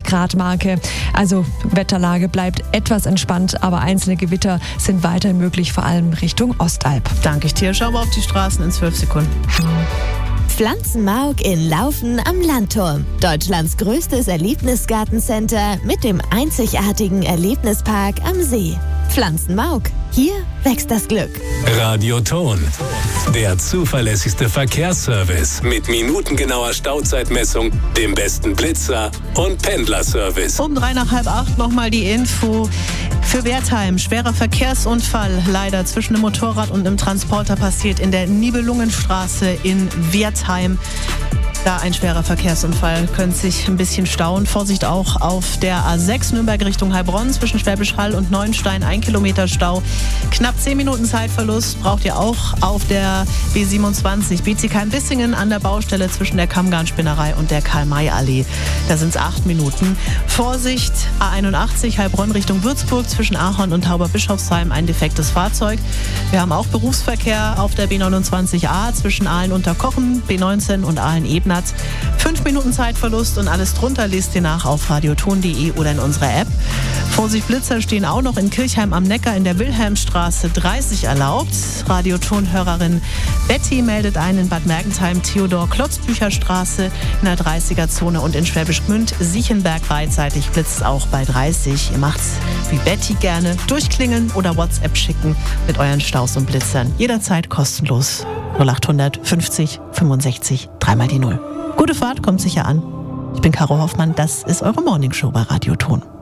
Grad Marke. Also Wetterlage bleibt etwas entspannt, aber einzelne Gewitter sind weiterhin möglich, vor allem Richtung Ostalb. Danke ich dir. Schauen wir auf die Straßen in 12 Sekunden. Pflanzenmauk in Laufen am Landturm. Deutschlands größtes Erlebnisgartencenter mit dem einzigartigen Erlebnispark am See. Pflanzenmauk. Hier wächst das Glück. Radioton. Der zuverlässigste Verkehrsservice mit minutengenauer Stauzeitmessung, dem besten Blitzer und Pendlerservice. Um 7:45 nochmal die Info für Wertheim. Schwerer Verkehrsunfall leider zwischen einem Motorrad und einem Transporter passiert in der Nibelungenstraße in Wertheim. Da ein schwerer Verkehrsunfall, könnte sich ein bisschen stauen. Vorsicht auch auf der A6 Nürnberg Richtung Heilbronn zwischen Schwäbisch Hall und Neuenstein. 1 Kilometer Stau. Knapp 10 Minuten Zeitverlust braucht ihr auch auf der B27 Bietigheim-Bissingen an der Baustelle zwischen der Kammgarnspinnerei und der Karl-May-Allee. Da sind es 8 Minuten. Vorsicht, A81 Heilbronn Richtung Würzburg zwischen Ahorn und Tauberbischofsheim ein defektes Fahrzeug. Wir haben auch Berufsverkehr auf der B29A zwischen Aalen-Unterkochen, B19 und Aalen-Ebnat. 5 Minuten Zeitverlust und alles drunter lest ihr nach auf radioton.de oder in unserer App. Vorsicht, Blitzer stehen auch noch in Kirchheim am Neckar in der Wilhelmstraße 30 erlaubt. Radioton-Hörerin Betty meldet ein in Bad Mergentheim, Theodor-Klotzbücher-Straße in der 30er-Zone und in Schwäbisch Gmünd, Siechenberg beidseitig blitzt auch bei 30. Ihr macht's wie Betty gerne. Durchklingeln oder WhatsApp schicken mit euren Staus und Blitzern. Jederzeit kostenlos. 0800 50 65 3 mal die 0. Gute Fahrt, kommt sicher an. Ich bin Caro Hoffmann, das ist eure Morningshow bei Radioton.